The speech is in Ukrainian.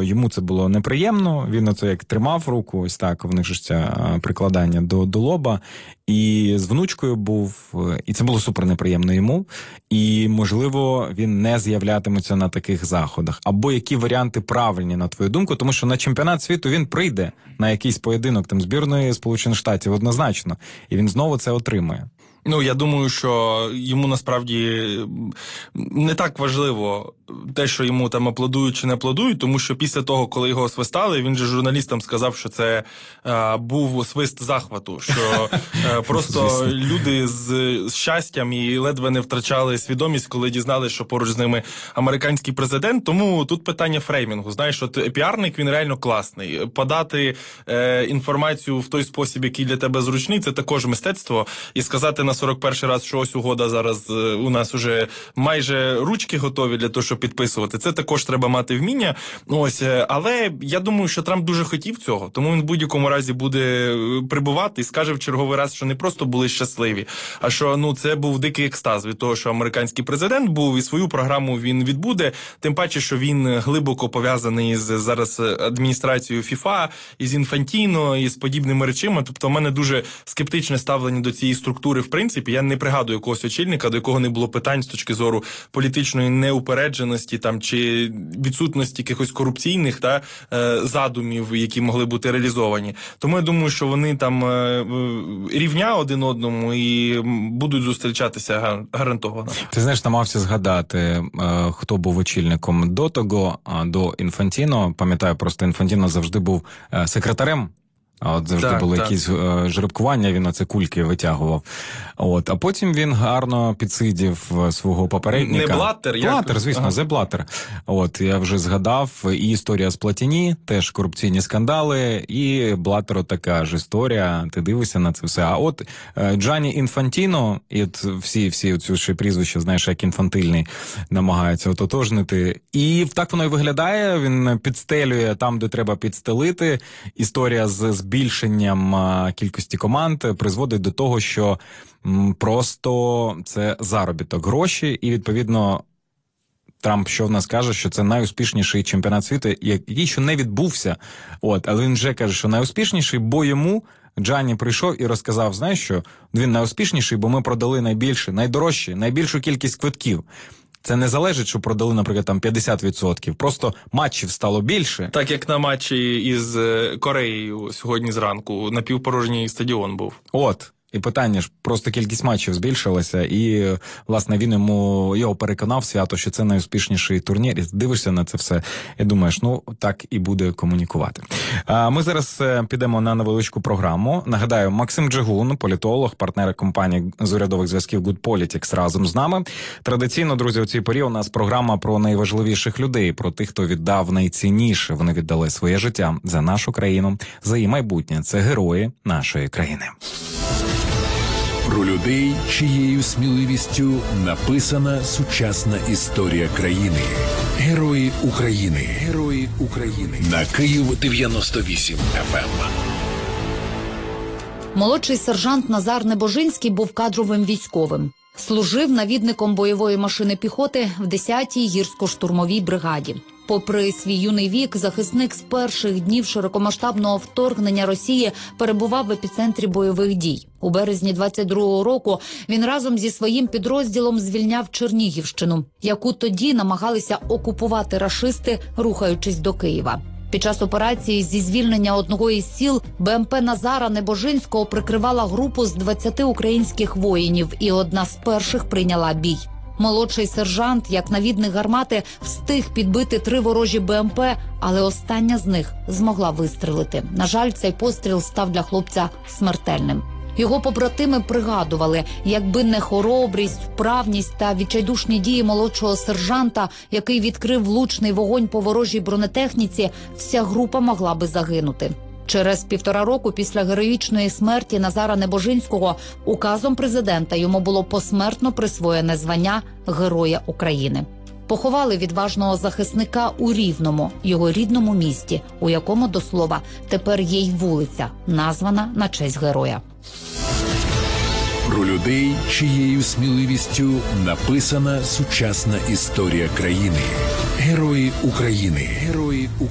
що йому це було неприємно, він оце як тримав руку, ось так, в них ж це прикладання до лоба, і з внучкою був, і це було супер неприємно йому, і, можливо, він не з'являтиметься на таких заходах. Або які варіанти правильні, на твою думку, тому що на чемпіонат світу він прийде на якийсь поєдинок там збірної Сполучених Штатів однозначно, і він знову це отримає. Ну, я думаю, що йому насправді не так важливо те, що йому там аплодують чи не аплодують, тому що після того, коли його свистали, він же журналістам сказав, що це був свист захвату, що просто люди з щастям і ледве не втрачали свідомість, коли дізналися, що поруч з ними американський президент. Тому тут питання фреймінгу. Знаєш, от піарник, він реально класний. Подати інформацію в той спосіб, який для тебе зручний, це також мистецтво. І сказати на 41-й раз, що ось угода зараз у нас уже майже ручки готові для того, щоб підписувати. Це також треба мати вміння. Ось, але я думаю, що Трамп дуже хотів цього, тому він в будь-якому разі буде прибувати і скаже в черговий раз, що не просто були щасливі, а що це був дикий екстаз від того, що американський президент був, і свою програму він відбуде, тим паче, що він глибоко пов'язаний з зараз адміністрацією ФІФА, із Інфантіно, і з подібними речами. Тобто, в мене дуже скептичне ставлення до цієї структури, в принципі. Я не пригадую якогось очільника, до якого не було питань з точки зору політичної неупередженості там, чи відсутності якихось корупційних задумів, які могли бути реалізовані. Тому я думаю, що вони там рівня один одному і будуть зустрічатися гарантовано. Ти знаєш, намагався згадати, хто був очільником до того, до Інфантіно. Пам'ятаю, просто Інфантіно завжди був секретарем. От завжди були якісь жеребкування, він оце кульки витягував. От, а потім він гарно підсидів свого попередника. Не Блаттер? Блаттер, звісно, Зе Блаттер. От, я вже згадав, і історія з Платіні, теж корупційні скандали, і Блаттеру така ж історія, ти дивишся на це все. А от Джанні Інфантіно, і от всі оцю ще прізвище, знаєш, як інфантильний, намагаються ототожнити. І так воно і виглядає, він підстелює там, де треба підстелити. Історія з збільшенням кількості команд призводить до того, що просто це заробіток, гроші, і, відповідно, Трамп що в нас каже, що це найуспішніший чемпіонат світу, який ще не відбувся. От, але він вже каже, що найуспішніший, бо йому Джанні прийшов і розказав, знаєш що, він найуспішніший, бо ми продали найбільше, найдорожче, найбільшу кількість квитків. Це не залежить, що продали, наприклад, там 50%. Просто матчів стало більше. Так, як на матчі із Кореєю сьогодні зранку. Напівпорожній стадіон був. От. І питання ж, просто кількість матчів збільшилася, і, власне, він його переконав свято, що це найуспішніший турнір. І дивишся на це все і думаєш, так і буде комунікувати. Ми зараз підемо на невеличку програму. Нагадаю, Максим Джигун, політолог, партнер компанії з урядових зв'язків Good Politics разом з нами. Традиційно, друзі, у цій порі у нас програма про найважливіших людей, про тих, хто віддав найцінніше. Вони віддали своє життя за нашу країну, за її майбутнє. Це герої нашої країни. Про людей, чиєю сміливістю написана сучасна історія країни. Герої України. Герої України. На Київ 98 FM. Молодший сержант Назар Небожинський був кадровим військовим. Служив навідником бойової машини піхоти в 10-й гірсько-штурмовій бригаді. Попри свій юний вік, захисник з перших днів широкомасштабного вторгнення Росії перебував в епіцентрі бойових дій. У березні 22-го року він разом зі своїм підрозділом звільняв Чернігівщину, яку тоді намагалися окупувати рашисти, рухаючись до Києва. Під час операції зі звільнення одного із сіл БМП Назара Небожинського прикривала групу з 20 українських воїнів, і одна з перших прийняла бій. Молодший сержант, як навідник гармати, встиг підбити 3 ворожі БМП, але остання з них змогла вистрелити. На жаль, цей постріл став для хлопця смертельним. Його побратими пригадували, якби не хоробрість, вправність та відчайдушні дії молодшого сержанта, який відкрив влучний вогонь по ворожій бронетехніці, вся група могла би загинути. Через 1,5 року після героїчної смерті Назара Небожинського указом президента йому було посмертно присвоєне звання Героя України. Поховали відважного захисника у Рівному, його рідному місті, у якому, до слова, тепер є й вулиця, названа на честь героя. Про людей, чиєю сміливістю написана сучасна історія країни. Герої України. Герої України.